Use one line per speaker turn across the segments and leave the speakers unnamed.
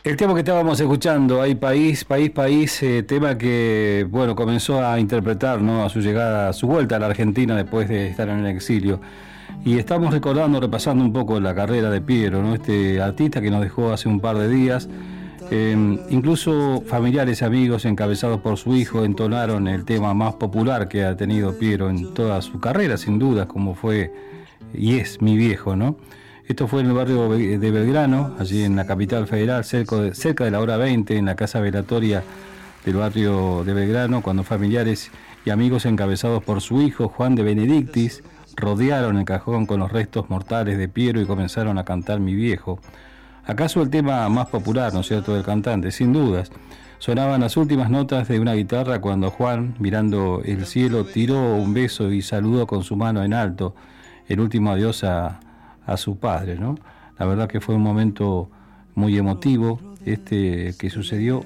El tema que estábamos escuchando, Hay País, País, País, tema que, bueno, comenzó a interpretar, ¿no?, a su llegada, a su vuelta a la Argentina después de estar en el exilio. Y estamos recordando, repasando un poco la carrera de Piero, ¿no?, este artista que nos dejó hace un par de días. Incluso familiares, amigos, encabezados por su hijo, entonaron el tema más popular que ha tenido Piero en toda su carrera, sin duda, como fue y es Mi Viejo, ¿no? Esto fue en el barrio de Belgrano, allí en la capital federal, cerca de la hora 20, en la casa velatoria del barrio de Belgrano, cuando familiares y amigos encabezados por su hijo, Juan de Benedictis, rodearon el cajón con los restos mortales de Piero y comenzaron a cantar Mi Viejo. ¿Acaso el tema más popular, ¿no es cierto?, del cantante? Sin dudas. Sonaban las últimas notas de una guitarra cuando Juan, mirando el cielo, tiró un beso y saludó con su mano en alto el último adiós a su padre, ¿no? La verdad que fue un momento muy emotivo que sucedió.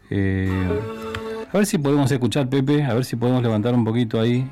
A ver si podemos escuchar, Pepe, a ver si podemos levantar un poquito ahí.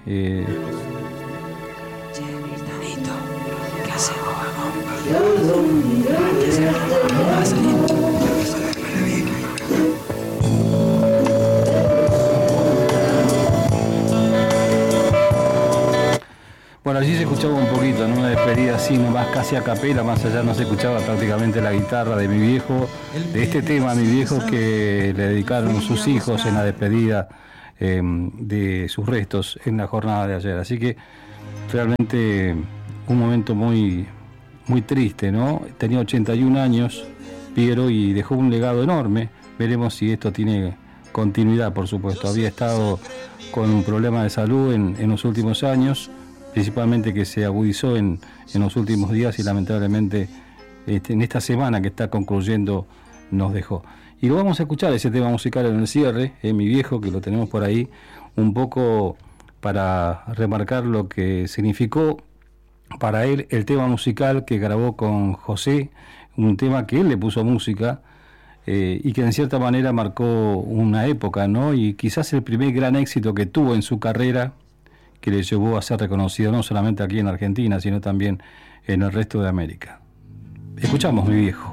Bueno, allí se escuchaba un poquito, ¿no?, una despedida así, nomás casi a capela, más allá no se escuchaba prácticamente la guitarra de Mi Viejo, de este tema Mi Viejo que le dedicaron sus hijos en la despedida de sus restos en la jornada de ayer. Así que realmente un momento muy, muy triste, ¿no? Tenía 81 años Piero y dejó un legado enorme. Veremos si esto tiene continuidad, por supuesto. Había estado con un problema de salud en los últimos años, principalmente que se agudizó en los últimos días y lamentablemente en esta semana que está concluyendo nos dejó. Y lo vamos a escuchar, ese tema musical en el cierre, Mi Viejo, que lo tenemos por ahí, un poco para remarcar lo que significó para él el tema musical que grabó con José, un tema que él le puso música y que en cierta manera marcó una época, ¿no? Y quizás el primer gran éxito que tuvo en su carrera, que le llevó a ser reconocido no solamente aquí en Argentina, sino también en el resto de América. Escuchamos Mi Viejo.